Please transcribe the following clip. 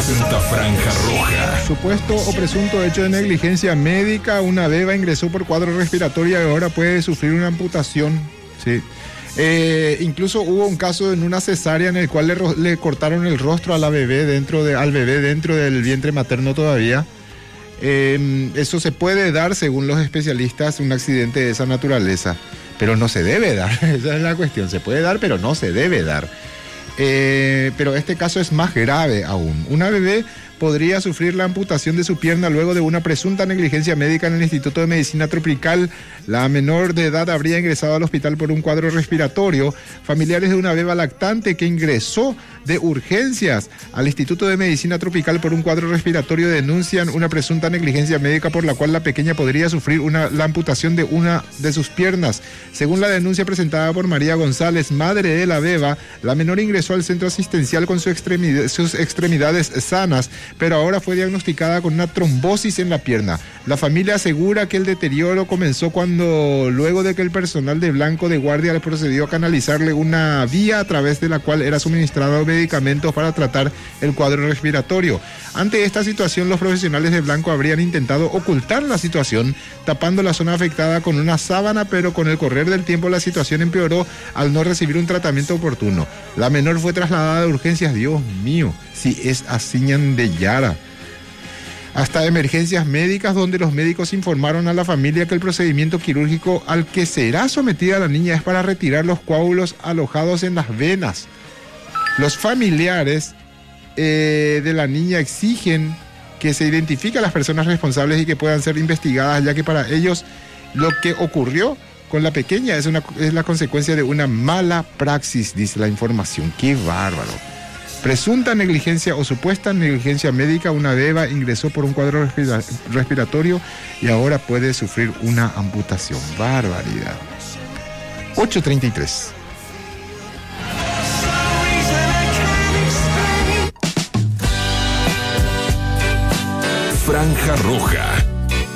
presenta Franja Roja. Supuesto o presunto hecho de negligencia médica, una beba ingresó por cuadro respiratorio y ahora puede sufrir una amputación. Sí. Incluso hubo un caso en una cesárea en el cual le cortaron el rostro a la bebé al bebé dentro del vientre materno todavía. Eso se puede dar, según los especialistas, un accidente de esa naturaleza, pero no se debe dar. Esa es la cuestión. Se puede dar, pero no se debe dar. Pero este caso es más grave aún. Una bebé podría sufrir la amputación de su pierna luego de una presunta negligencia médica en el Instituto de Medicina Tropical. La menor de edad habría ingresado al hospital por un cuadro respiratorio. Familiares de una beba lactante que ingresó de urgencias al Instituto de Medicina Tropical por un cuadro respiratorio denuncian una presunta negligencia médica por la cual la pequeña podría sufrir la amputación de una de sus piernas. Según la denuncia presentada por María González, madre de la beba, la menor ingresó al centro asistencial con sus extremidades sanas, pero ahora fue diagnosticada con una trombosis en la pierna. La familia asegura que el deterioro comenzó luego de que el personal de blanco de guardia le procedió a canalizarle una vía a través de la cual era suministrado medicamentos para tratar el cuadro respiratorio. Ante esta situación, los profesionales de blanco habrían intentado ocultar la situación, tapando la zona afectada con una sábana, pero con el correr del tiempo la situación empeoró al no recibir un tratamiento oportuno. La menor fue trasladada de urgencias, Dios mío, si es asiñan de Yara, hasta emergencias médicas, donde los médicos informaron a la familia que el procedimiento quirúrgico al que será sometida la niña es para retirar los coágulos alojados en las venas. Los familiares de la niña exigen que se identifiquen a las personas responsables y que puedan ser investigadas, ya que para ellos lo que ocurrió con la pequeña es la consecuencia de una mala praxis, dice la información. ¡Qué bárbaro! Presunta negligencia o supuesta negligencia médica, una beba ingresó por un cuadro respiratorio y ahora puede sufrir una amputación. ¡Barbaridad! 8:33. Franja Roja.